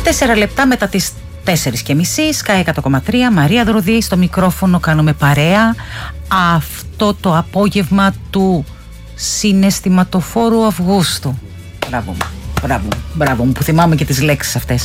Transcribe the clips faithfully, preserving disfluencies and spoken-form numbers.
Τέσσερα λεπτά μετά τις τέσσερις και μισή, Sky εκατό κόμμα τρία, Μαρία Δροδή στο μικρόφωνο, κάνουμε παρέα αυτό το απόγευμα του συναισθηματοφόρου Αυγούστου. Μπράβο μου, μπράβο, μπράβο μου που θυμάμαι και τις λέξεις αυτές.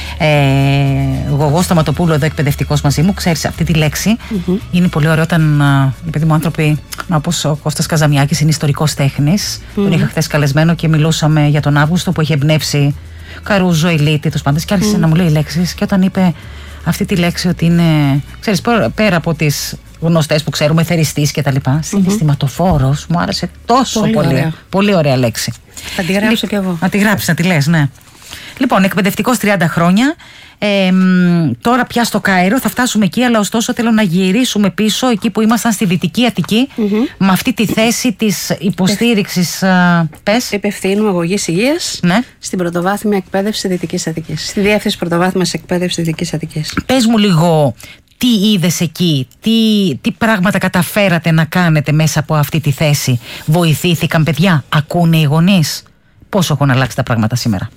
Ε, Γογό Σταματοπούλου εδώ, εκπαιδευτικός μαζί μου. Ξέρεις, αυτή τη λέξη mm-hmm. είναι πολύ ωραίο όταν οι παιδί μου άνθρωποι, όπως ο Κώστας Καζαμιάκης, είναι ιστορικός τέχνης. Mm-hmm. Τον είχα χθες καλεσμένο και μιλούσαμε για τον Αύγουστο που έχει εμπνεύσει Καρούζο, Ηλίτη, τους πάντες, και άρχισε mm. να μου λέει λέξεις. Και όταν είπε αυτή τη λέξη ότι είναι, ξέρεις, πέρα από τις γνωστές που ξέρουμε, θεριστής και τα λοιπά, mm-hmm. συναισθηματοφόρος, μου άρεσε τόσο πολύ. Πολύ ωραία, πολύ ωραία λέξη. Θα τη γράψω κι εγώ. Να τη γράψεις, να τη λες, ναι. Λοιπόν, εκπαιδευτικός τριάντα χρόνια. Ε, τώρα πια στο Κάιρο, θα φτάσουμε εκεί, αλλά ωστόσο θέλω να γυρίσουμε πίσω εκεί που ήμασταν στη Δυτική Αττική, mm-hmm. με αυτή τη θέση της υποστήριξης. Πες. Υπευθύνου αγωγής υγείας, ναι. στην πρωτοβάθμια εκπαίδευση Δυτικής Αττικής. Στη διεύθυνση πρωτοβάθμιας εκπαίδευση Δυτικής Αττικής. Πες μου λίγο, τι είδες εκεί, τι, τι πράγματα καταφέρατε να κάνετε μέσα από αυτή τη θέση? Βοηθήθηκαν παιδιά, ακούνε οι γονείς? Πόσο έχουν αλλάξει τα πράγματα σήμερα?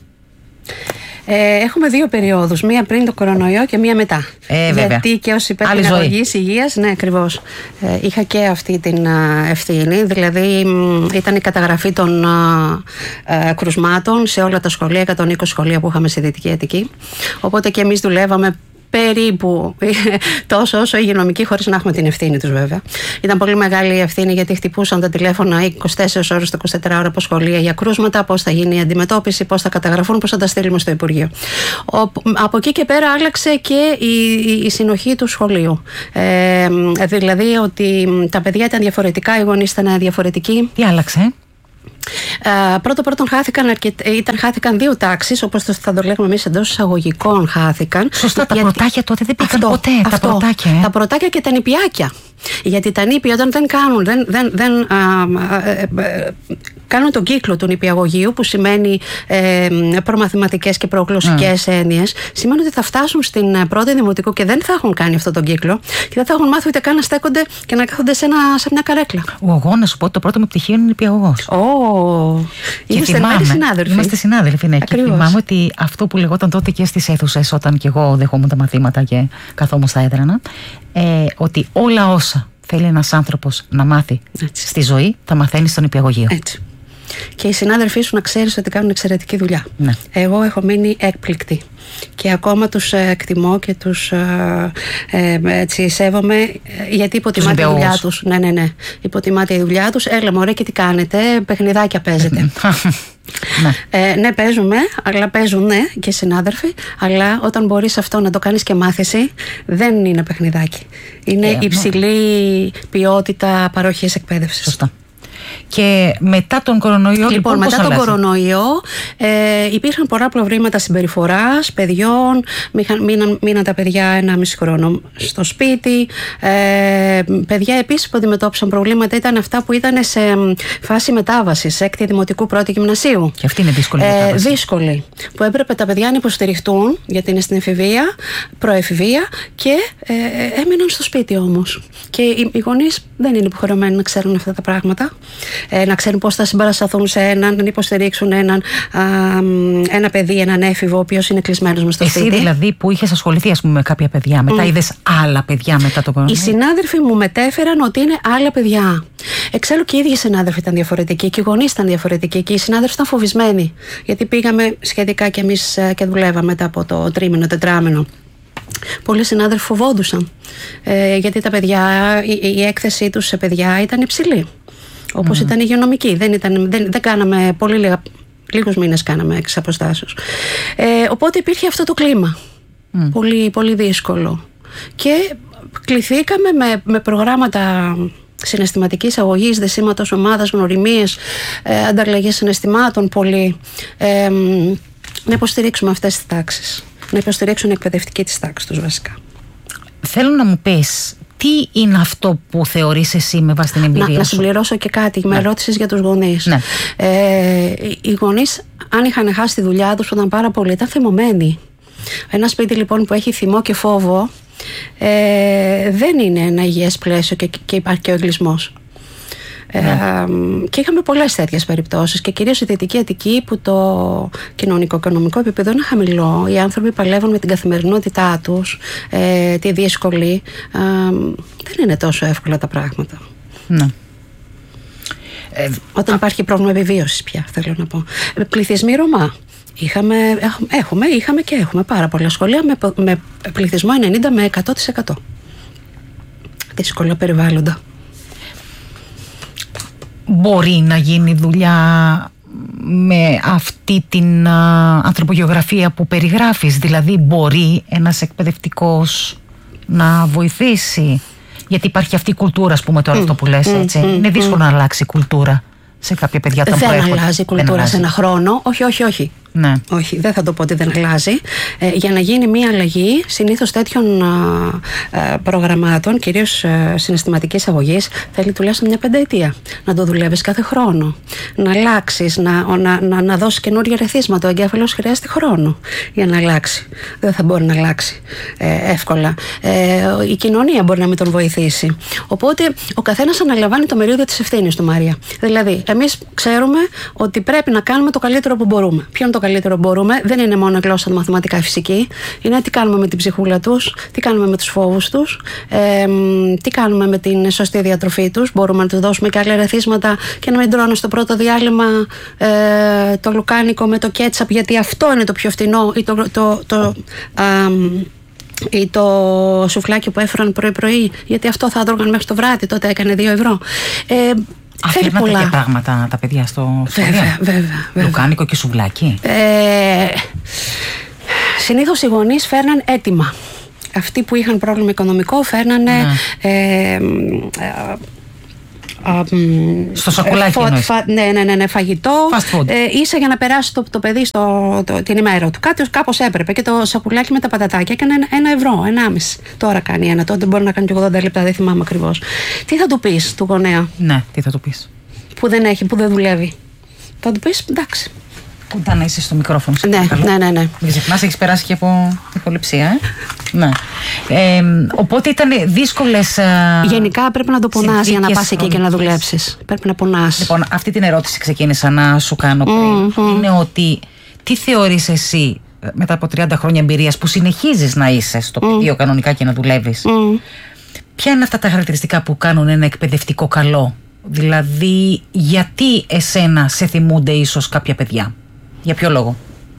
Ε, έχουμε δύο περιόδους, μία πριν το κορονοϊό και μία μετά. Ε, Γιατί και ως υπεύθυνη αγωγής υγείας, ναι, ακριβώς, ε, είχα και αυτή την α, ευθύνη. Δηλαδή μ, ήταν η καταγραφή των α, α, κρουσμάτων σε όλα τα σχολεία, εκατόν είκοσι σχολεία που είχαμε στη Δυτική Αττική. Οπότε και εμείς δουλεύαμε περίπου τόσο όσο οι υγειονομικοί, χωρίς να έχουμε την ευθύνη τους βέβαια. Ήταν πολύ μεγάλη η ευθύνη, γιατί χτυπούσαν τα τηλέφωνα είκοσι τέσσερις ώρες το είκοσι τέσσερις ώρα από σχολεία για κρούσματα, πώς θα γίνει η αντιμετώπιση, πώς θα καταγραφούν, πώς θα τα στείλουμε στο Υπουργείο. Ο, από εκεί και πέρα άλλαξε και η, η, η συνοχή του σχολείου. Ε, δηλαδή ότι τα παιδιά ήταν διαφορετικά, οι γονείς ήταν διαφορετικοί. Τι άλλαξε? Uh, πρώτο πρώτον χάθηκαν, αρκετ... ήταν, χάθηκαν δύο τάξεις, όπως θα το λέγουμε εμείς εντός εισαγωγικών χάθηκαν. Σωστά, τα γιατί... πρωτάκια τότε δεν πήγαν αυτό, ποτέ. Αυτό, τα πρωτάκια, ε. τα πρωτάκια και τα νηπιάκια. Γιατί τα νήπια όταν δεν κάνουν, δεν, δεν, δεν α, α, ε, ε, κάνουν τον κύκλο του νηπιαγωγείου, που σημαίνει ε, προμαθηματικές και προγλωσσικές mm. έννοιες, σημαίνει ότι θα φτάσουν στην πρώτη δημοτικού και δεν θα έχουν κάνει αυτόν τον κύκλο και δεν θα έχουν μάθει ούτε καν να στέκονται και να κάθονται σε, ένα, σε μια καρέκλα. Εγώ να σου πω, το πρώτο μου πτυχίο είναι νηπιαγωγός. Oh. Είμαστε θυμάμαι, συνάδελφοι. Είμαστε συνάδελφοι, ναι. Και θυμάμαι ότι αυτό που λεγόταν τότε και στις αίθουσες, όταν και εγώ δεχόμουν τα μαθήματα και καθόμουν στα έδρανα, ε, ότι όλα όσα θέλει ένας άνθρωπος να μάθει έτσι στη ζωή, θα μαθαίνει στον νηπιαγωγείο. Έτσι. Και οι συνάδελφοί σου να ξέρεις ότι κάνουν εξαιρετική δουλειά. Ναι. Εγώ έχω μείνει έκπληκτη και ακόμα τους εκτιμώ και τους ε, ε, έτσι, σέβομαι, γιατί υποτιμάται η δουλειά τους. Ναι, ναι, ναι. Υποτιμάται η δουλειά τους. Έλα μωρέ, και τι κάνετε, παιχνιδάκια παίζετε. Ναι. Ε, ναι, παίζουμε, αλλά παίζουν ναι, και οι συνάδελφοι. Αλλά όταν μπορείς αυτό να το κάνεις και μάθηση, δεν είναι παιχνιδάκι. Είναι yeah, υψηλή ναι. ποιότητα παροχής εκπαίδευσης. Σωστά. Και μετά τον κορονοϊό, λοιπόν, λοιπόν μετά τον κορονοϊό ε, υπήρχαν πολλά προβλήματα συμπεριφοράς παιδιών. Μείναν, μείναν, μείναν τα παιδιά ένα μισή χρόνο στο σπίτι. Ε, παιδιά επίσης που αντιμετώπισαν προβλήματα ήταν αυτά που ήταν σε φάση μετάβασης, έκτη δημοτικού, πρώτη γυμνασίου. Και αυτή είναι δύσκολη. Ε, δύσκολη. Που έπρεπε τα παιδιά να υποστηριχτούν, γιατί είναι στην εφηβεία, προεφηβεία, και ε, έμειναν στο σπίτι όμως. Και οι, οι γονείς δεν είναι υποχρεωμένοι να ξέρουν αυτά τα πράγματα. Ε, να ξέρουν πώς θα συμπαρασταθούν σε έναν, να υποστηρίξουν έναν, α, ένα παιδί, έναν έφηβο, ο οποίος είναι κλεισμένος μες στο σπίτι. Εσύ δηλαδή που είχες ασχοληθεί, ας πούμε, με κάποια παιδιά, μετά mm. είδες άλλα παιδιά μετά το κορονοϊό? Οι συνάδελφοι μου μετέφεραν ότι είναι άλλα παιδιά. Εξάλλου και οι ίδιοι συνάδελφοι ήταν διαφορετικοί και οι γονείς ήταν διαφορετικοί και οι συνάδελφοι ήταν φοβισμένοι. Γιατί πήγαμε σχετικά κι εμείς και δουλεύαμε μετά από το τρίμηνο, τετράμηνο. Πολλοί συνάδελφοι φοβόντουσαν. Ε, γιατί τα παιδιά, η, η έκθεσή τους σε παιδιά ήταν υψηλή. Όπως mm. ήταν η υγειονομική. Δεν, ήταν, δεν, δεν κάναμε πολύ λίγα, λίγους μήνες κάναμε εξ αποστάσεως. Ε, οπότε υπήρχε αυτό το κλίμα. Mm. Πολύ, πολύ δύσκολο. Και κληθήκαμε με, με προγράμματα συναισθηματικής αγωγής, δεσίματος ομάδας, γνωριμίες, ε, ανταλλαγές συναισθημάτων πολύ. Ε, να υποστηρίξουμε αυτές τις τάξεις. Να υποστηρίξουν οι εκπαιδευτικοί της τάξης τους βασικά. Θέλω να μου πεις, τι είναι αυτό που θεωρείς εσύ με βάση την εμπειρία να, σου? Να συμπληρώσω και κάτι. Ναι. Με ρώτησες για τους γονείς. Ναι. Ε, οι γονείς, αν είχαν χάσει τη δουλειά τους, ήταν πάρα πολύ, ήταν θυμωμένοι. Ένα σπίτι λοιπόν που έχει θυμό και φόβο, ε, δεν είναι ένα υγιές πλαίσιο και, και υπάρχει και ο εγκλισμός. Ε, και είχαμε πολλές τέτοιες περιπτώσεις και κυρίως η Δυτική Αττική που το κοινωνικό-οικονομικό επίπεδο είναι χαμηλό. Οι άνθρωποι παλεύουν με την καθημερινότητά τους, ε, τη δύσκολη. Ε, δεν είναι τόσο εύκολα τα πράγματα. Ναι. Όταν υπάρχει πρόβλημα επιβίωσης πια, θέλω να πω. Πληθυσμοί Ρωμά. Είχαμε, έχουμε, είχαμε και έχουμε πάρα πολλά σχολεία με, με πληθυσμό ενενήντα με εκατό τοις εκατό. Δύσκολα περιβάλλοντα. Μπορεί να γίνει δουλειά με αυτή την α, ανθρωπογεωγραφία που περιγράφεις? Δηλαδή μπορεί ένας εκπαιδευτικός να βοηθήσει? Γιατί υπάρχει αυτή η κουλτούρα, ας πούμε, τώρα mm, αυτό που λες, έτσι. Mm, είναι δύσκολο mm. να αλλάξει η κουλτούρα σε κάποια παιδιά. Δεν αλλάζει η κουλτούρα σε ένα χρόνο. Όχι, όχι, όχι. Ναι. Όχι, δεν θα το πω ότι δεν αλλάζει. Ε, για να γίνει μια αλλαγή συνήθως τέτοιων α, α, προγραμμάτων, κυρίως συναισθηματικής αγωγής, θέλει τουλάχιστον μια πενταετία. Να το δουλεύεις κάθε χρόνο. Να αλλάξεις, να, να, να, να δώσεις καινούργια ρεθίσματα. Ο εγκέφαλος χρειάζεται χρόνο για να αλλάξει. Δεν θα μπορεί να αλλάξει ε, εύκολα. Ε, η κοινωνία μπορεί να μην τον βοηθήσει. Οπότε ο καθένας αναλαμβάνει το μερίδιο της ευθύνης του, Μαρία. Δηλαδή, εμείς ξέρουμε ότι πρέπει να κάνουμε το καλύτερο που μπορούμε. Ποιο είναι το καλύτερο μπορούμε? Δεν είναι μόνο γλώσσα, μαθηματικά, φυσική. Είναι τι κάνουμε με την ψυχούλα τους, τι κάνουμε με τους φόβους τους, ε, τι κάνουμε με την σωστή διατροφή τους. Μπορούμε να τους δώσουμε και άλλα ερεθίσματα και να μην τρώνε στο πρώτο διάλειμμα ε, το λουκάνικο με το κέτσαπ, γιατί αυτό είναι το πιο φτηνό, ή το, το, το, το α, ή το σουφλάκι που έφεραν πρωί-πρωί, γιατί αυτό θα έτρωγαν μέχρι το βράδυ, τότε έκανε δύο ευρώ. Ε, Αφήνατε τέτοια πράγματα τα παιδιά στο σχολείο? Βέβαια, βέβαια, βέβαια. Λουκάνικο και σουβλάκι. Ε, συνήθως οι γονείς φέρναν έτοιμα. Αυτοί που είχαν πρόβλημα οικονομικό φέρνανε ναι. ε, ε, στο σακουλάκι φα, φα, ναι, ναι, ναι, ναι, φαγητό ε, ίσα για να περάσει το, το παιδί στο, το, την ημέρα του. Κάτι κάπως έπρεπε. Και το σακουλάκι με τα πατατάκια έκανε ένα, ένα ευρώ, ενάμιση. Τώρα κάνει ένα, τότε μπορεί να κάνει και ογδόντα λεπτά, δεν θυμάμαι ακριβώς. Τι θα του πεις του γονέα? Ναι, τι θα του πεις? Που δεν έχει, που δεν δουλεύει. Θα του πεις εντάξει. Κοντά να είσαι στο μικρόφωνο. Ναι, ναι, ναι, ναι. Μην ξεχνάς, έχεις περάσει και από υποληψία. Ε? Ναι. Ε, οπότε ήταν δύσκολες. Γενικά πρέπει να το πονάς για να πας εκεί και να δουλέψεις. Πρέπει να πονάς. Λοιπόν, αυτή την ερώτηση ξεκίνησα να σου κάνω πριν. Mm, mm. Είναι ότι τι θεωρείς εσύ μετά από τριάντα χρόνια εμπειρίας που συνεχίζεις να είσαι στο mm. πεδίο κανονικά και να δουλεύεις? Mm. Ποια είναι αυτά τα χαρακτηριστικά που κάνουν ένα εκπαιδευτικό καλό? Δηλαδή, γιατί εσένα σε θυμούνται ίσως κάποια παιδιά? Για ποιο λόγο?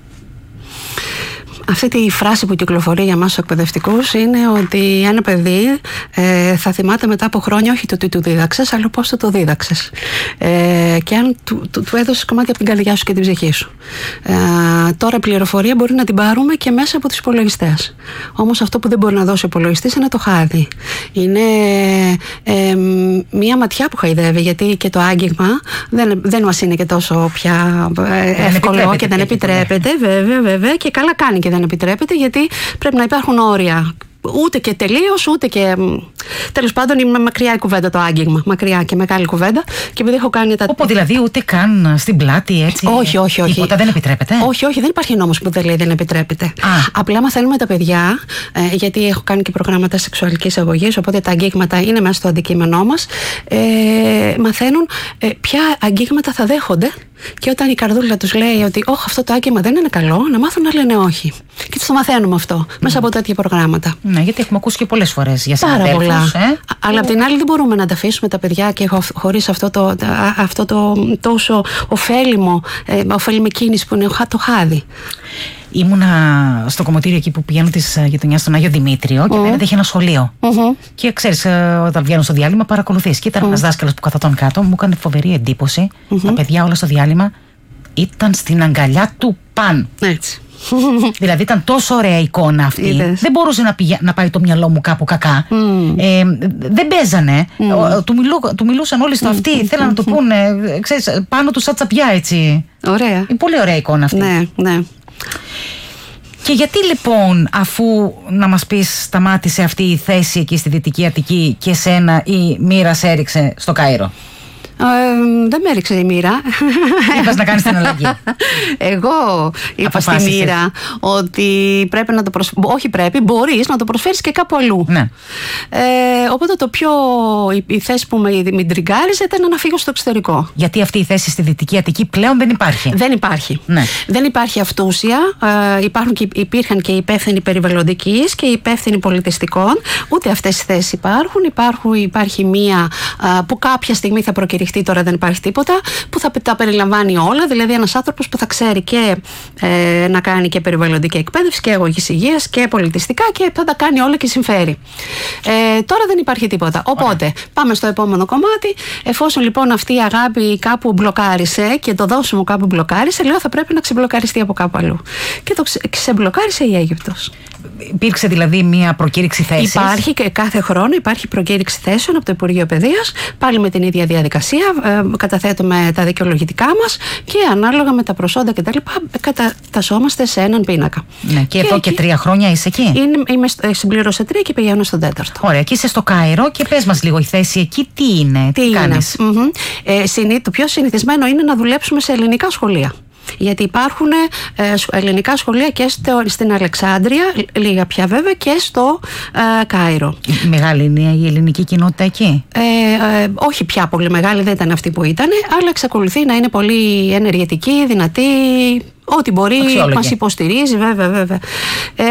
Αυτή τη φράση που κυκλοφορεί για εμάς τους εκπαιδευτικούς είναι ότι ένα παιδί ε, θα θυμάται μετά από χρόνια όχι το τι του δίδαξες, αλλά πώς το το δίδαξες. Ε, και αν του, του, του έδωσες κομμάτι από την καρδιά σου και την ψυχή σου. Ε, τώρα πληροφορία μπορεί να την πάρουμε και μέσα από τους υπολογιστές. Όμως αυτό που δεν μπορεί να δώσει ο υπολογιστής είναι το χάδι. Είναι ε, μία ματιά που χαϊδεύει, γιατί και το άγγιγμα δεν, δεν μας είναι και τόσο πια ε, εύκολο και δεν επιτρέπεται, βέβαια, βέβαια, και καλά κάνει και δεν επιτρέπεται, γιατί πρέπει να υπάρχουν όρια. Ούτε και τελείως, ούτε και. Τέλος πάντων, είναι μακριά η κουβέντα το άγγιγμα. Μακριά και μεγάλη κουβέντα. Και επειδή έχω κάνει τα. Όπου δηλαδή ούτε καν στην πλάτη, έτσι. Όχι, όχι, όχι. Τίποτα δεν επιτρέπεται. Όχι, όχι, δεν υπάρχει νόμος που δεν λέει δεν επιτρέπεται. Α. Απλά μαθαίνουμε τα παιδιά, ε, γιατί έχω κάνει και προγράμματα σεξουαλικής αγωγής, οπότε τα αγγίγματα είναι μέσα στο αντικείμενό μας. Ε, μαθαίνουν ε, ποια αγγίγματα θα δέχονται. Και όταν η καρδούλα τους λέει ότι όχι, αυτό το άγγιγμα δεν είναι καλό, να μάθουν να λένε όχι. Και τους το μαθαίνουμε αυτό mm. μέσα από τέτοια προγράμματα. Ναι, γιατί έχουμε ακούσει και πολλές φορές για συναδέλφους. Πάρα πολλά. Ε? Αλλά απ' την άλλη δεν μπορούμε να τα αφήσουμε τα παιδιά και χωρίς αυτό το, αυτό το τόσο ωφέλιμο, ε, ωφέλιμη κίνηση που είναι το χάδι. Ήμουνα στο κομμωτήριο εκεί που πηγαίνω της γειτονιάς στον Άγιο Δημήτριο και απέναντι mm. είχε ένα σχολείο. Mm-hmm. Και ξέρεις, όταν βγαίνω στο διάλειμμα παρακολουθείς. Και ήταν mm. ένας δάσκαλος που καθόταν κάτω, μου έκανε φοβερή εντύπωση. Mm-hmm. Τα παιδιά όλα στο διάλειμμα ήταν στην αγκαλιά του παν. Έτσι. Δηλαδή ήταν τόσο ωραία εικόνα αυτή. Είδες. Δεν μπορούσε να, πηγα... να πάει το μυαλό μου κάπου κακά. Mm. Ε, δεν παίζανε. Mm. Του, μιλού... του μιλούσαν όλοι στο αυτί. Mm. Θέλαν να το πούνε, ξέρεις, πάνω του σαν τσαπιά, έτσι. Ωραία. Είναι πολύ ωραία εικόνα αυτή. Ναι, ναι. Και γιατί λοιπόν, αφού να μας πεις σταμάτησε αυτή η θέση εκεί στη Δυτική Αττική και σένα η μοίρα σε έριξε στο Κάιρο? Ε, δεν με έριξε η μοίρα. Είπες να κάνεις την αλλαγή. Εγώ είπα στη μοίρα ότι πρέπει να το προσφέρεις. Όχι, πρέπει, μπορείς να το προσφέρεις και κάπου αλλού. Ναι. Ε, οπότε το πιο. Η, η θέση που με, με τριγκάριζε ήταν να φύγω στο εξωτερικό. Γιατί αυτή η θέση στη Δυτική Αττική πλέον δεν υπάρχει. Δεν υπάρχει. Ναι. Δεν υπάρχει αυτούσια. Ε, υπάρχουν και, υπήρχαν και υπεύθυνοι περιβαλλοντικής και υπεύθυνοι πολιτιστικών. Ούτε αυτές οι θέσεις υπάρχουν. υπάρχουν υπάρχει μία α, που κάποια στιγμή θα προκηρυχτεί, τώρα δεν υπάρχει τίποτα, που θα τα περιλαμβάνει όλα. Δηλαδή ένας άνθρωπος που θα ξέρει και ε, να κάνει και περιβαλλοντική εκπαίδευση και αγωγής υγείας και πολιτιστικά και θα τα κάνει όλα και συμφέρει. Ε, τώρα δεν υπάρχει τίποτα. Οπότε Ωραία. πάμε στο επόμενο κομμάτι. Εφόσον λοιπόν αυτή η αγάπη κάπου μπλοκάρισε και το δώσιμο κάπου μπλοκάρισε, λέω θα πρέπει να ξεμπλοκαριστεί από κάπου αλλού. Και το ξε, ξεμπλοκάρισε η Αίγυπτος. Υπήρξε δηλαδή μια προκήρυξη θέσης. Υπάρχει και κάθε χρόνο υπάρχει προκήρυξη θέσεων από το Υπουργείο Παιδείας, πάλι με την ίδια διαδικασία. Ε, καταθέτουμε τα δικαιολογητικά μας και ανάλογα με τα προσόντα κτλ. Κατατασσόμαστε σε έναν πίνακα. Ναι, και, και εδώ και τρία χρόνια είσαι εκεί. Είναι, είμαι, συμπλήρωσα τρία και πηγαίνω στον τέταρτο. Ωραία, και είσαι στο Κάιρο και πες μας λίγο η θέση εκεί τι είναι, τι, τι κάνεις. Mm-hmm. Ε, συνή, το πιο συνηθισμένο είναι να δουλέψουμε σε ελληνικά σχολεία. Γιατί υπάρχουν ε, ελληνικά σχολεία και στο, στην Αλεξάνδρεια, λίγα πια βέβαια, και στο ε, Κάιρο. Μεγάλη είναι η ελληνική κοινότητα εκεί? Ε, ε, όχι πια πολύ μεγάλη, δεν ήταν αυτή που ήταν, αλλά εξακολουθεί να είναι πολύ ενεργετική, δυνατή. Ό,τι μπορεί μας υποστηρίζει, βέβαια, βέβαια. Ε,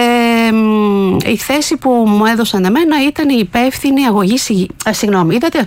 η θέση που μου έδωσαν εμένα ήταν η υπεύθυνη αγωγής υγείας. Συγγνώμη, είδατε.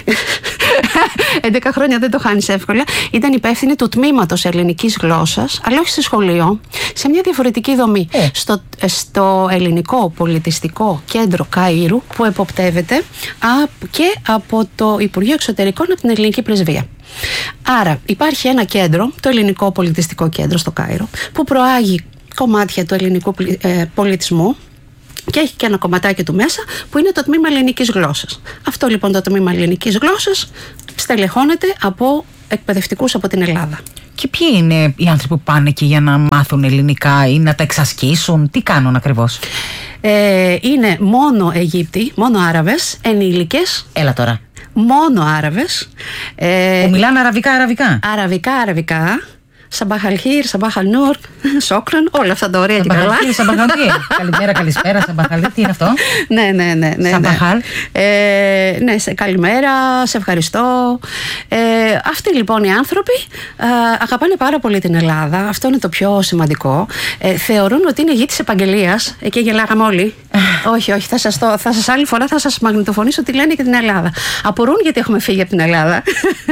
έντεκα χρόνια δεν το χάνεις εύκολα. Ήταν υπεύθυνη του τμήματος ελληνικής γλώσσας, αλλά όχι σε σχολείο, σε μια διαφορετική δομή. Ε. Στο, στο Ελληνικό Πολιτιστικό Κέντρο Καΐρου, που εποπτεύεται α, και από το Υπουργείο Εξωτερικών, από την Ελληνική Πρεσβεία. Άρα υπάρχει ένα κέντρο, το Ελληνικό Πολιτιστικό Κέντρο στο Κάιρο, που προάγει κομμάτια του ελληνικού πολιτισμού και έχει και ένα κομματάκι του μέσα που είναι το τμήμα ελληνικής γλώσσας. Αυτό λοιπόν το τμήμα ελληνικής γλώσσας στελεχώνεται από εκπαιδευτικούς από την Ελλάδα. Και ποιοι είναι οι άνθρωποι που πάνε εκεί για να μάθουν ελληνικά ή να τα εξασκήσουν, τι κάνουν ακριβώς? Ε, είναι μόνο Αιγύπτιοι, μόνο Άραβες, ενήλικες. Έλα τώρα. Μόνο Άραβες. Ε, που μιλάνε αραβικά-αραβικά. Αραβικά-αραβικά. Σαμπαχαλχίρ, Σαμπαχαλνούρ, Σόκραν, όλα αυτά τα ωραία και καλά. Σαμπαχαλχίρ, Σαμπαχαλχίρ. Καλημέρα, καλησπέρα, Σαμπαχαλχίρ, τι είναι αυτό? Ναι, ναι, ναι. ναι Σαμπαχάλ. Ε, ναι, σε, καλημέρα, σε ευχαριστώ. Ε, αυτοί λοιπόν οι άνθρωποι ε, αγαπάνε πάρα πολύ την Ελλάδα. Αυτό είναι το πιο σημαντικό. Ε, θεωρούν ότι είναι γη της επαγγελίας. Εκεί γελάγαμε όλοι. όχι, όχι, θα σας, το, θα σας άλλη φορά θα σας μαγνητοφωνήσω ότι λένε και την Ελλάδα. Απορούν γιατί έχουμε φύγει από την Ελλάδα.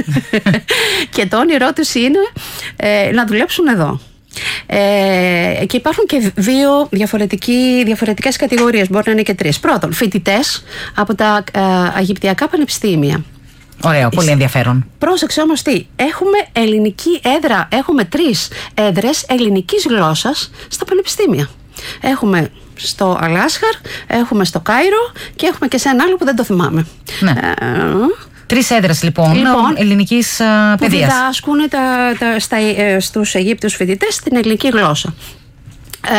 Και το όνειρό τους είναι ε, να δουλέψουν εδώ. Ε, και υπάρχουν και δύο διαφορετικές κατηγορίες, μπορεί να είναι και τρεις. Πρώτον, φοιτητές από τα ε, Αιγυπτιακά πανεπιστήμια. Ωραίο, πολύ ενδιαφέρον. Πρόσεξε όμως τι, έχουμε ελληνική έδρα, έχουμε τρεις έδρες ελληνικής γλώσσας στα πανεπιστήμια. Έχουμε στο Αλάσχαρ, έχουμε στο Κάιρο και έχουμε και σε ένα άλλο που δεν το θυμάμαι. Ναι. Ε, Τρεις έδρες λοιπόν, λοιπόν ελληνικής παιδείας. Που διδάσκουν τα, τα, στα, ε, στους Αιγύπτιους φοιτητές την ελληνική γλώσσα. Ε,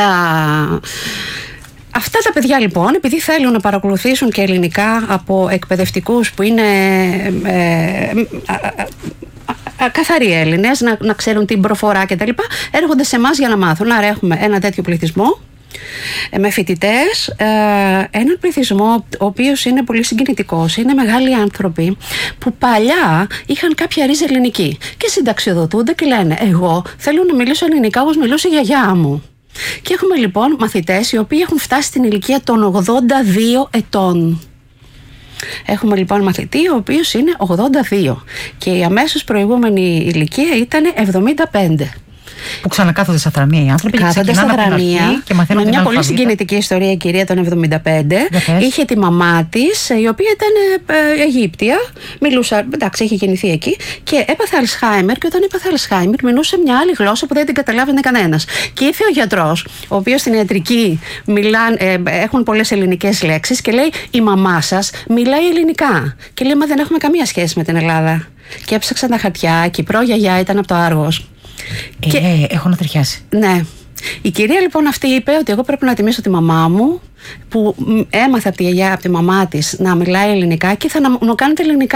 αυτά τα παιδιά λοιπόν, επειδή θέλουν να παρακολουθήσουν και ελληνικά από εκπαιδευτικούς που είναι ε, ε, ε, καθαροί Έλληνες, να, να ξέρουν την προφορά κτλ., έρχονται σε εμάς για να μάθουν. Άρα έχουμε ένα τέτοιο πληθυσμό με φοιτητές, ε, έναν πληθυσμό ο οποίος είναι πολύ συγκινητικός, είναι μεγάλοι άνθρωποι που παλιά είχαν κάποια ρίζα ελληνική και συνταξιοδοτούνται και λένε εγώ θέλω να μιλήσω ελληνικά όπως μιλούσε η γιαγιά μου. Και έχουμε λοιπόν μαθητές οι οποίοι έχουν φτάσει στην ηλικία των ογδόντα δύο ετών. Έχουμε λοιπόν μαθητή ο οποίος είναι ογδόντα δύο και η αμέσως προηγούμενη ηλικία ήταν εβδομήντα πέντε. Που ξανακάθονται στα θρανία οι άνθρωποι. Κάθονται στα θρανία. Με μια πολύ συγκινητική ιστορία η κυρία των εβδομήντα πέντε. Είχε τη μαμά της, η οποία ήταν ε, Αιγύπτια. Μιλούσε, εντάξει, είχε γεννηθεί εκεί. Και έπαθε Αλσχάιμερ. Και όταν έπαθε Αλσχάιμερ, μιλούσε μια άλλη γλώσσα που δεν την καταλάβαινε κανένας. Και ήρθε ο γιατρός, ο οποίος στην ιατρική μιλάν, ε, έχουν πολλές ελληνικές λέξεις, και λέει: η μαμά σας μιλάει ελληνικά. Και λέει: μα δεν έχουμε καμία σχέση με την Ελλάδα. Και έψαξαν τα χαρτιά. Και η προγιαγιά ήταν από το Άργος. Ε, και, ε, έχω να τριχιάσει. Ναι. Η κυρία λοιπόν αυτή είπε ότι εγώ πρέπει να τιμήσω τη μαμά μου που έμαθε από τη γιαγιά, από τη μαμά της να μιλάει ελληνικά και θα μου κάνετε ελληνικά.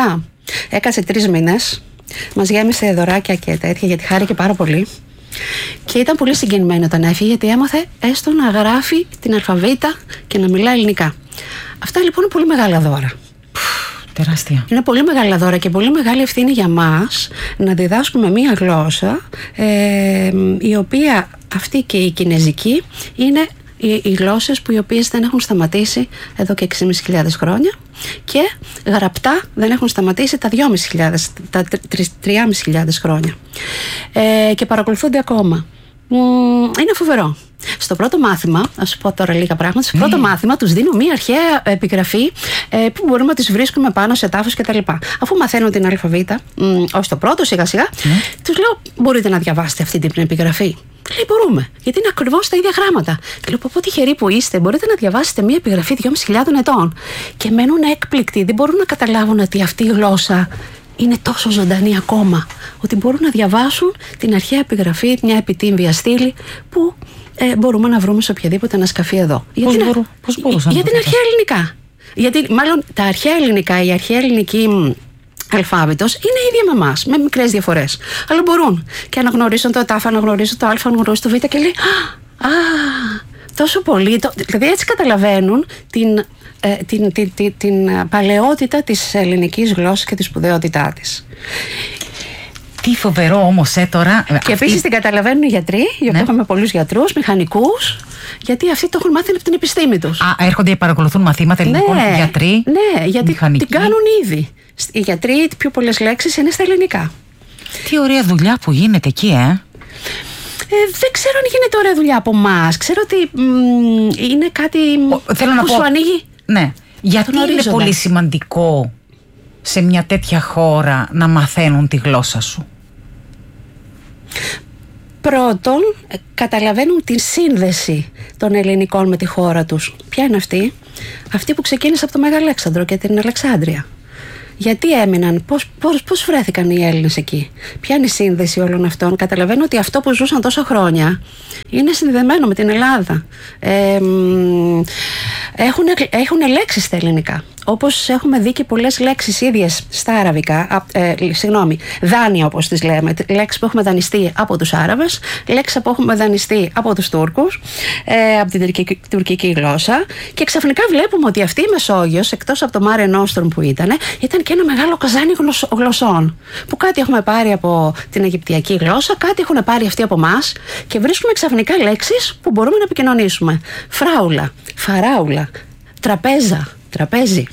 Έκατσε τρεις μήνες, μας γέμισε δωράκια και τέτοια γιατί χάρηκε πάρα πολύ. Και ήταν πολύ συγκινημένη όταν έφυγε, γιατί έμαθε έστω να γράφει την αλφαβήτα και να μιλά ελληνικά. Αυτά λοιπόν είναι πολύ μεγάλα δώρα. Τεράστια. Είναι πολύ μεγάλα δώρα και πολύ μεγάλη ευθύνη για μας να διδάσκουμε μία γλώσσα ε, η οποία αυτή και η κινεζική είναι οι, οι γλώσσες που οι οποίες δεν έχουν σταματήσει εδώ και έξι χιλιάδες πεντακόσια χρόνια και γραπτά δεν έχουν σταματήσει τα δυόμισι χιλιάδες, τα τρεις χιλιάδες χρόνια ε, και παρακολουθούνται ακόμα. Είναι φοβερό. Στο πρώτο μάθημα, να σου πω τώρα λίγα πράγματα. Στο πρώτο mm. μάθημα τους δίνω μία αρχαία επιγραφή ε, που μπορούμε να τις βρίσκουμε πάνω σε τάφους κτλ. Αφού μαθαίνουν την αλφαβήτα, όχι το πρώτο, σιγά σιγά, mm. τους λέω: μπορείτε να διαβάσετε αυτή την επιγραφή? Λέει: μπορούμε, γιατί είναι ακριβώς τα ίδια γράμματα. Και λέω: πω τυχεροί που είστε, μπορείτε να διαβάσετε μία επιγραφή δυόμισι χιλιάδων ετών. Και μένουν έκπληκτοι, δεν μπορούν να καταλάβουν ότι αυτή η γλώσσα είναι τόσο ζωντανή ακόμα, ότι μπορούν να διαβάσουν την αρχαία επιγραφή, μια επιτύμβια στήλη που ε, μπορούμε να βρούμε σε οποιαδήποτε ανασκαφή εδώ. Πώς, γιατί μπορώ, πώς μπορούσα για, για την αρχαία ελληνικά. Γιατί μάλλον τα αρχαία ελληνικά, η αρχαία ελληνική αλφάβητος είναι ίδια με εμάς, με μικρές διαφορές. Αλλά μπορούν και αναγνωρίζουν το τάφ, αναγνωρίζουν το α, αναγνωρίζουν το β και λέει Α, τόσο πολύ. Το, δηλαδή έτσι καταλαβαίνουν την ε, την, την, την, την παλαιότητα της ελληνικής γλώσσας και τη σπουδαιότητά της. Τι φοβερό όμως ε, τώρα. Και αυτή... επίσης την καταλαβαίνουν οι γιατροί, γιατί ναι. Έχουμε πολλούς γιατρούς, μηχανικούς, γιατί αυτοί το έχουν μάθει από την επιστήμη τους. Α, έρχονται και παρακολουθούν μαθήματα ελληνικών, ναι, γιατροί. Ναι, γιατί μηχανικοί. Την κάνουν ήδη. Οι γιατροί, πιο πολλές λέξεις είναι στα ελληνικά. Τι ωραία δουλειά που γίνεται εκεί, ε. Ε, δεν ξέρω αν γίνεται ωραία δουλειά από εμάς. Ξέρω ότι μ, είναι κάτι Ο, θέλω που να σου πω, ανοίγει. Ναι. Γιατί είναι πολύ σημαντικό σε μια τέτοια χώρα να μαθαίνουν τη γλώσσα σου? Πρώτον, καταλαβαίνουν τη σύνδεση των ελληνικών με τη χώρα τους. Ποια είναι αυτή? Αυτή που ξεκίνησε από το Μέγα Αλέξανδρο και την Αλεξάνδρεια. Γιατί έμειναν, πώς, πώς, πώς βρέθηκαν οι Έλληνες εκεί, ποια είναι η σύνδεση όλων αυτών? Καταλαβαίνω ότι αυτό που ζούσαν τόσα χρόνια είναι συνδεδεμένο με την Ελλάδα. Ε, έχουν, έχουν λέξεις στα ελληνικά. Όπως έχουμε δει και πολλές λέξεις ίδιες στα αραβικά, ε, συγγνώμη, δάνεια όπως τις λέμε, λέξεις που έχουμε δανειστεί από τους Άραβες, λέξεις που έχουμε δανειστεί από τους Τούρκους, ε, από την τουρκική, τουρκική γλώσσα, και ξαφνικά βλέπουμε ότι αυτή η Μεσόγειος, εκτός από το Mare Nostrum που ήταν, ήταν και ένα μεγάλο καζάνι γλωσσών. Που κάτι έχουμε πάρει από την Αιγυπτιακή γλώσσα, κάτι έχουν πάρει αυτοί από εμάς και βρίσκουμε ξαφνικά λέξεις που μπορούμε να επικοινωνήσουμε. Φράουλα, φαράουλα, τραπέζα. Τραπέζι.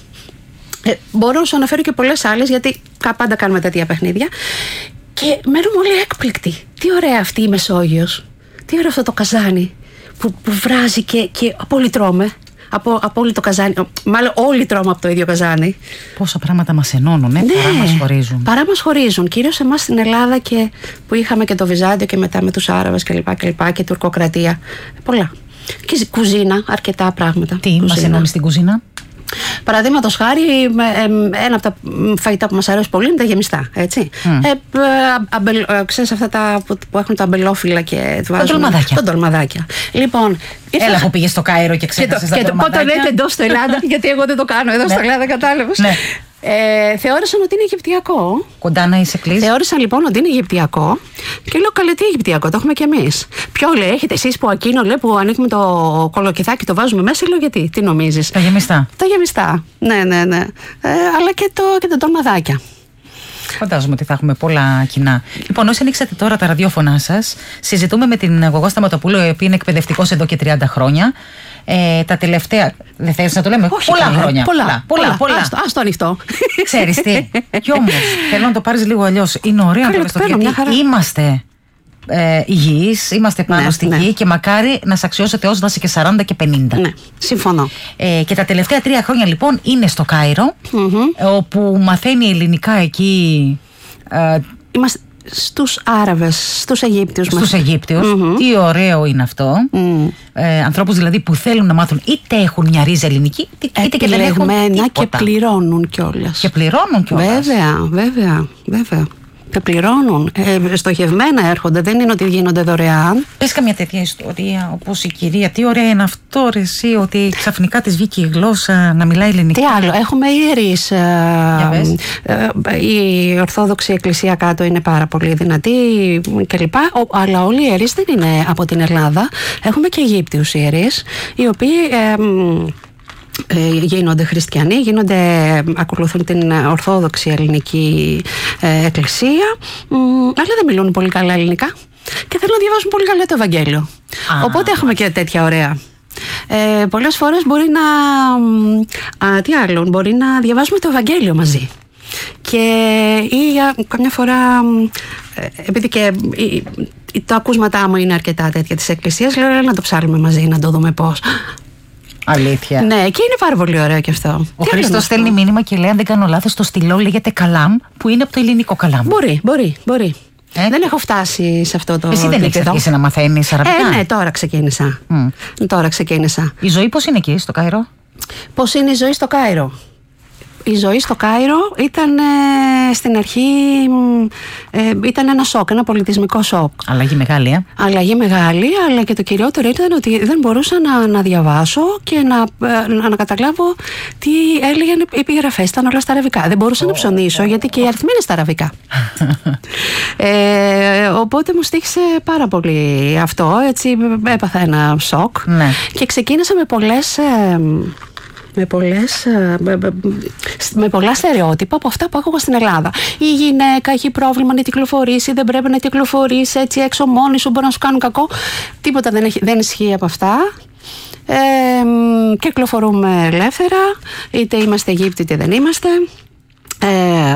Ε, μπορώ να σου αναφέρω και πολλές άλλες, γιατί πάντα κάνουμε τέτοια παιχνίδια. Και μένουμε όλοι έκπληκτοι. Τι ωραία αυτή η Μεσόγειος. Τι ωραίο αυτό το καζάνι που, που βράζει και, και από όλοι τρώμε. Από, από όλο το καζάνι. Μάλλον όλοι τρώμε από το ίδιο καζάνι. Πόσα πράγματα μας ενώνουν, ε, ναι, παρά μας χωρίζουν. Παρά μας χωρίζουν. Κυρίως εμάς στην Ελλάδα, και που είχαμε και το Βυζάντιο και μετά με τους Άραβες κλπ. Και, και, και τουρκοκρατία. Πολλά. Και κουζίνα, αρκετά πράγματα. Τι μας ενώνει στην κουζίνα? Παραδείγματος χάρη, ένα από τα φαγητά που μας αρέσει πολύ είναι τα γεμιστά. Έτσι. Mm. Ε, αμπελ, ξέρεις αυτά τα που, που έχουν τα αμπελόφυλλα και βάζουν. Τολμαδάκια. Τα τολμαδάκια. Λοιπόν, ήρθα... Έλα που πήγες στο Κάιρο και ξέχασες τα τολμαδάκια. Και το πότε εντός στο Ελλάδα, γιατί εγώ δεν το κάνω εδώ στην Ελλάδα, κατάλαβες. Ναι. Ε, θεώρησαν ότι είναι Αιγυπτιακό. Κοντά να είσαι κλείσει. Θεώρησαν λοιπόν ότι είναι Αιγυπτιακό. Και λέω: καλέ, τι Αιγυπτιακό, το έχουμε κι εμείς. Ποιο λέει, έχετε εσείς που ακίνο, λέει, που ανοίγουμε το κολοκυθάκι, το βάζουμε μέσα? Λέω: γιατί, τι νομίζεις? Τα γεμιστά. Τα γεμιστά. Ναι, ναι, ναι. Ε, αλλά και, το, και τα τολμαδάκια. Φαντάζομαι ότι θα έχουμε πολλά κοινά. Λοιπόν, όσοι ανοίξατε τώρα τα ραδιόφωνά σας, συζητούμε με την Γογό Σταματοπούλου, η οποία είναι εκπαιδευτικός εδώ και τριάντα χρόνια. Ε, τα τελευταία. Δεν θέλεις να το λέμε? Όχι, πολλά καλά, χρόνια. Πολλά, πολλά. πολλά, πολλά. Ας, ας το ανοιχτό. Ξέρεις τι. Κι όμως θέλω να το πάρεις λίγο αλλιώς. Είναι ωραίο να το πεις, γιατί είμαστε ε, υγιείς, είμαστε πάνω ναι, στη ναι. γη, και μακάρι να σε αξιώσει ο Θεός να είσαι και σαράντα και πενήντα. Ναι, συμφωνώ. Ε, και τα τελευταία τρία χρόνια λοιπόν είναι στο Κάιρο, mm-hmm. όπου μαθαίνει ελληνικά εκεί. Ε, είμαστε στους Άραβες, στους Αιγύπτιους. Στους Αιγύπτιους. Mm-hmm. Τι ωραίο είναι αυτό. Mm. Ε, ανθρώπους δηλαδή που θέλουν να μάθουν, είτε έχουν μια ρίζα ελληνική, είτε και δεν έχουν τίποτα. Και πληρώνουν κιόλας. Και πληρώνουν κιόλας. Βέβαια, βέβαια, βέβαια. Δεν πληρώνουν. Ε, στοχευμένα έρχονται, δεν είναι ότι γίνονται δωρεάν. Πες καμιά τέτοια ιστορία, όπως η κυρία. Τι ωραία είναι αυτό, ρε, εσύ, ότι ξαφνικά της βγήκε η γλώσσα να μιλάει ελληνικά. Τι άλλο, έχουμε ιερείς. Ε, ε, η Ορθόδοξη Εκκλησία κάτω είναι πάρα πολύ δυνατή κλπ. Αλλά όλοι οι ιερείς δεν είναι από την Ελλάδα. Έχουμε και Αιγύπτιους ιερείς, οι οποίοι. Ε, Ε, γίνονται χριστιανοί, γίνονται, ακολουθούν την Ορθόδοξη Ελληνική ε, Εκκλησία, μ, αλλά δεν μιλούν πολύ καλά ελληνικά και θέλουν να διαβάζουν πολύ καλά το Ευαγγέλιο. Α. Οπότε έχουμε και τέτοια ωραία. Ε, πολλές φορές μπορεί να α, τι άλλο, μπορεί να διαβάζουμε το Ευαγγέλιο μαζί. Και ή α, καμιά φορά ε, επειδή και ε, τα ακούσματά μου είναι αρκετά τέτοια της Εκκλησίας, λέω να το ψάλουμε μαζί, να το δούμε πώς. Αλήθεια. Ναι, και είναι πάρα πολύ ωραίο και αυτό. Ο Χρήστος στέλνει μήνυμα και λέει: αν δεν κάνω λάθος, το στυλό λέγεται καλάμ, που είναι από το ελληνικό καλάμ. Μπορεί, μπορεί, μπορεί. Ε? Δεν έχω φτάσει σε αυτό το επίπεδο. Εσύ δεν έχεις αρχίσει να μαθαίνεις αραβικά? Ε, ναι, τώρα ξεκίνησα. Mm. Τώρα ξεκίνησα. Η ζωή πώς είναι εκεί στο Κάιρο? Πώς είναι η ζωή στο Κάιρο? Η ζωή στο Κάιρο ήταν ε, στην αρχή ε, ήταν ένα σοκ, ένα πολιτισμικό σοκ. Αλλαγή μεγάλη, ε? Αλλαγή μεγάλη, αλλά και το κυριότερο ήταν ότι δεν μπορούσα να, να διαβάσω και να, να, να καταλάβω τι έλεγαν οι επιγραφές. Ήταν όλα στα αραβικά. Δεν μπορούσα oh, να ψωνίσω, oh, γιατί και οι αριθμοί είναι στα αραβικά. ε, οπότε μου στοίχησε πάρα πολύ αυτό. Έτσι έπαθα ένα σοκ. Ναι. Και ξεκίνησα με πολλές... Ε, Με, πολλές, με, με πολλά στερεότυπα από αυτά που άκουγα στην Ελλάδα. Η γυναίκα έχει πρόβλημα να κυκλοφορήσει, δεν πρέπει να κυκλοφορήσει έτσι έξω μόνη σου, μπορεί να σου κάνουν κακό. Τίποτα δεν, έχει, δεν ισχύει από αυτά. Ε, κυκλοφορούμε ελεύθερα, είτε είμαστε Αιγύπτιοι είτε δεν είμαστε. Ε,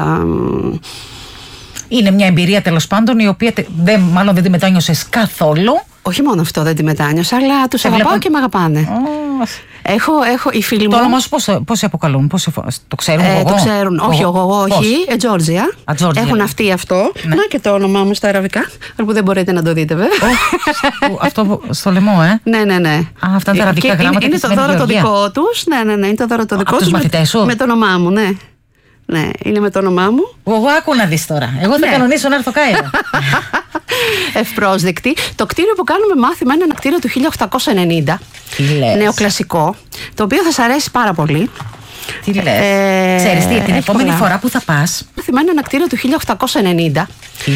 Είναι μια εμπειρία τέλος πάντων η οποία δεν, μάλλον δεν τη μετάνιωσες καθόλου. Όχι μόνο αυτό δεν τη μετάνιωσα, αλλά τους αγαπάω βλέπω... και με αγαπάνε. Oh. Έχω, έχω, οι φίλοι μου... Το όνομα σου πώς, πώς σε αποκαλούν, πώς σε, το ξέρουν ε, το ξέρουν, όχι εγώ, όχι, ε, Τζόρτζια. Έχουν αυτοί αυτό. Ναι. Να και το όνομά μου στα αραβικά, που δεν μπορείτε να το δείτε βέβαια. Oh, αυτό στο λαιμό, ε. Ναι, ναι, ναι. Α, αυτά είναι τα αραβικά και γράμματα. Είναι, είναι το δώρο το δικό τους, ναι, ναι, ναι, είναι το δώρο το δικό τους. Με, με το όνομά μου, ναι. Ναι, είναι με το όνομά μου. Εγώ άκου να δεις τώρα. Εγώ θα ναι. κανονίσω να έρθω Κάιρο. Ευπρόσδεκτη. Το κτίριο που κάνουμε μάθημα είναι ένα κτίριο του χίλια οκτακόσια ενενήντα. Νεοκλασικό. Το οποίο θα σας αρέσει πάρα πολύ. Τι λες. Ε, Ξέρεις τι, την επόμενη φορά που θα πας. Μάθημα είναι ένα κτίριο του χίλια οκτακόσια ενενήντα.